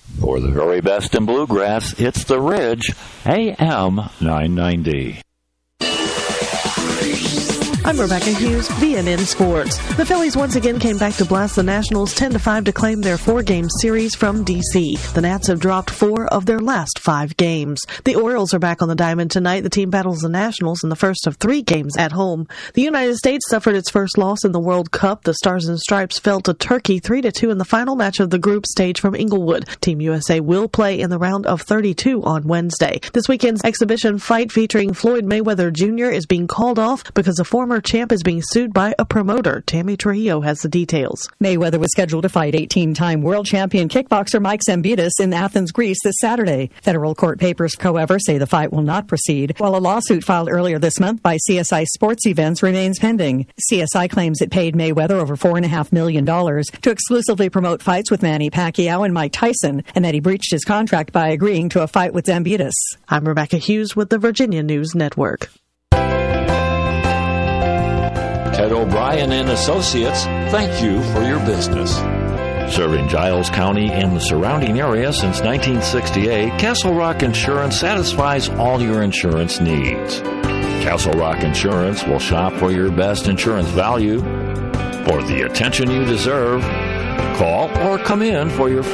For the very best in bluegrass, it's The Ridge, AM 990. I'm Rebecca Hughes, BNN Sports. The Phillies once again came back to blast the Nationals 10-5 to claim their 4-game series from D.C. The Nats have dropped 4 of their last 5 games. The Orioles are back on the diamond tonight. The team battles the Nationals in the first of 3 games at home. The United States suffered its first loss in the World Cup. The Stars and Stripes fell to Turkey 3-2 in the final match of the group stage from Inglewood. Team USA will play in the round of 32 on Wednesday. This weekend's exhibition fight featuring Floyd Mayweather Jr. is being called off because a former champ is being sued by a promoter. Tammy Trujillo has the details. Mayweather was scheduled to fight 18-time world champion kickboxer Mike Zambitis in Athens, Greece this Saturday. Federal court papers, however, say the fight will not proceed, while a lawsuit filed earlier this month by CSI Sports Events remains pending. CSI claims it paid Mayweather over $4.5 million to exclusively promote fights with Manny Pacquiao and Mike Tyson, and that he breached his contract by agreeing to a fight with Zambitis. I'm Rebecca Hughes with the Virginia News Network. Ted O'Brien and Associates, thank you for your business. Serving Giles County and the surrounding area since 1968, Castle Rock Insurance satisfies all your insurance needs. Castle Rock Insurance will shop for your best insurance value. For the attention you deserve, call or come in for your